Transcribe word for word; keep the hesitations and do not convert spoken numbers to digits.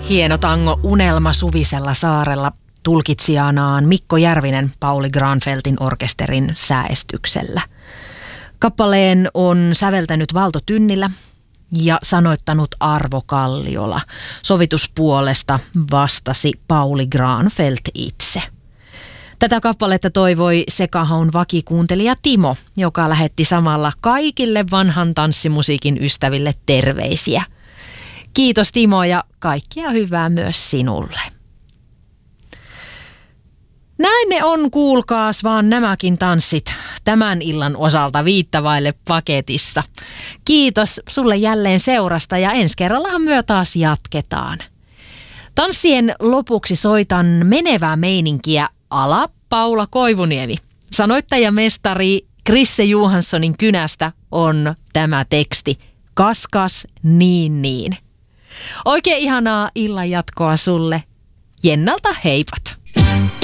Hieno tango Unelma Suvisella saarella, tulkitsijanaan Mikko Järvinen Pauli Granfeltin orkesterin säestyksellä. Kappaleen on säveltänyt Valto Tynnilä ja sanoittanut Arvo Kalliola. Sovituspuolesta vastasi Pauli Granfelt itse. Tätä kappaletta toivoi Sekahaun vakikuuntelija Timo, joka lähetti samalla kaikille vanhan tanssimusiikin ystäville terveisiä. Kiitos Timo ja kaikkia hyvää myös sinulle. Näin ne on, kuulkaas vaan nämäkin tanssit tämän illan osalta viittavaille paketissa. Kiitos sulle jälleen seurasta ja ensi kerrallahan myö taas jatketaan. Tanssien lopuksi soitan menevää meininkiä ala Paula Koivuniemi. Sanoittajamestari Krisse Johanssonin kynästä on tämä teksti. Kaskas niin niin. Oikein ihanaa illan jatkoa sulle. Jennalta heipat.